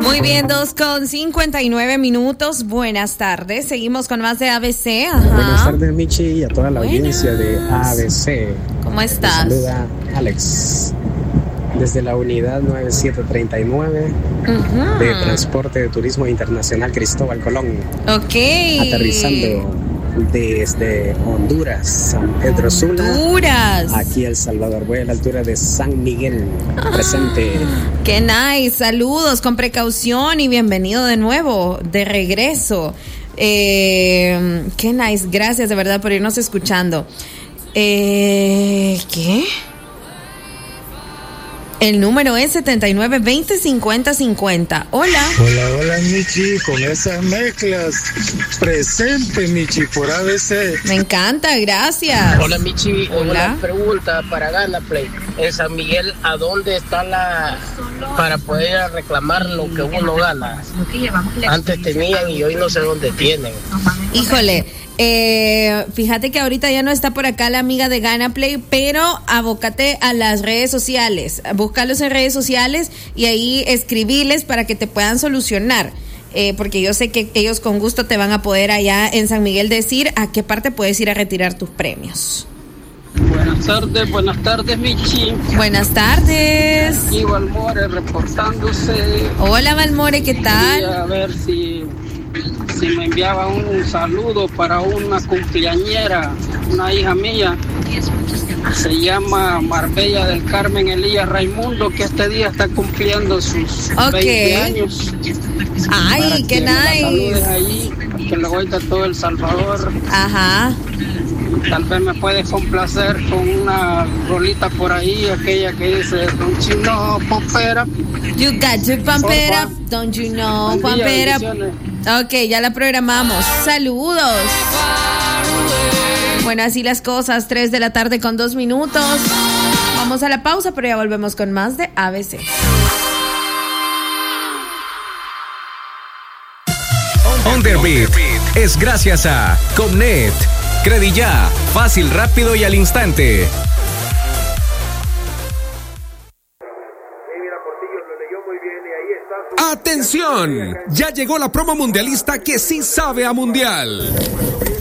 Muy bien, 2:59. Buenas tardes. Seguimos con más de ABC. Ajá. Buenas tardes, Michi, y a toda la audiencia de ABC. ¿Cómo estás? Me saluda Alex desde la unidad 9739 de Transporte de Turismo Internacional Cristóbal Colón. Ok. Aterrizando desde Honduras, San Pedro Sula, aquí El Salvador. Voy a la altura de San Miguel, presente. Qué nice, saludos con precaución y bienvenido de nuevo, de regreso. Qué nice, gracias de verdad por irnos escuchando. ¿Qué? El número es 7920-5050. Hola. Hola, Michi, con esas mezclas. Presente, Michi, por ABC. Me encanta, gracias. Hola, Michi. Una pregunta para Ganaplay. En San Miguel, ¿a dónde está para poder reclamar lo que uno gana? Antes tenían y hoy no sé dónde tienen. Híjole. Fíjate que ahorita ya no está por acá la amiga de Ganaplay, pero abócate a las redes sociales, búscalos en redes sociales y ahí escribiles para que te puedan solucionar, porque yo sé que ellos con gusto te van a poder allá en San Miguel decir a qué parte puedes ir a retirar tus premios. Buenas tardes, Michi. Buenas tardes. Aquí Valmore reportándose. Hola, Valmore, ¿qué tal? Quería ver si me enviaba un saludo para una cumpleañera, una hija mía. Se llama Marbella del Carmen Elías Raimundo, que este día está cumpliendo sus 20 años. Ay, qué nice. Saludes ahí, que lo oiga todo El Salvador. Ajá. Tal vez me puedes complacer con una rolita por ahí, aquella que dice Don't you know, pump it up. You got to pump it up, don't you know, pump it up. Ok, ya la programamos. Saludos. Bueno, así las cosas, 3 de la tarde con 2 minutos. Vamos a la pausa, pero ya volvemos con más de ABC. Underbeat es gracias a Comnet. Credilla, fácil, rápido y al instante. ¡Atención! Ya llegó la promo mundialista que sí sabe a mundial.